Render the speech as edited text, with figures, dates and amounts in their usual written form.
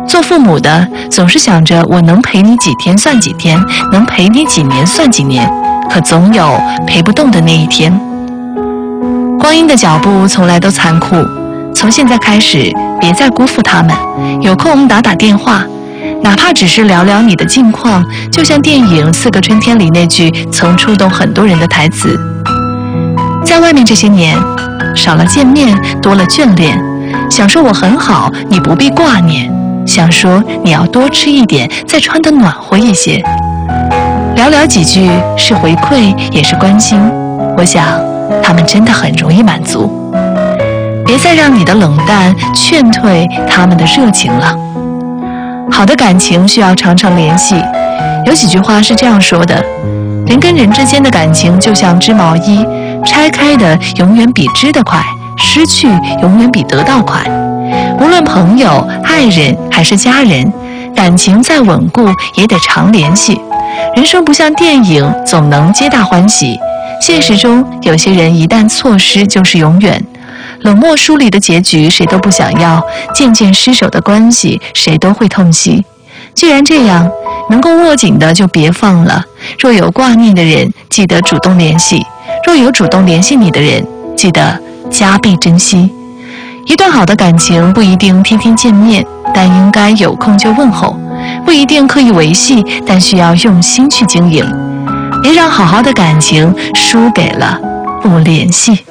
做父母的总是想着我能陪你几天算几天，能陪你几年算几年，可总有陪不动的那一天。光阴的脚步从来都残酷，从现在开始别再辜负他们，有空打打电话，哪怕只是聊聊你的近况，就像电影《4个春天》里那句曾触动很多人的台词。在外面这些年，少了见面，多了眷恋，想说我很好，你不必挂念，想说你要多吃一点，再穿得暖和一些。寥寥几句是回馈，也是关心，我想他们真的很容易满足。别再让你的冷淡劝退他们的热情了。好的感情需要常常联系，有几句话是这样说的：人跟人之间的感情就像织毛衣，拆开的永远比织得快，失去永远比得到快。无论朋友、爱人还是家人，感情再稳固也得常联系。人生不像电影，总能皆大欢喜。现实中，有些人一旦错失就是永远。冷漠疏离的结局谁都不想要，渐渐失手的关系谁都会痛惜。既然这样，能够握紧的就别放了。若有挂念的人，记得主动联系；若有主动联系你的人，记得加倍珍惜。一段好的感情不一定天天见面，但应该有空就问候；不一定刻意维系，但需要用心去经营。别让好好的感情输给了不联系。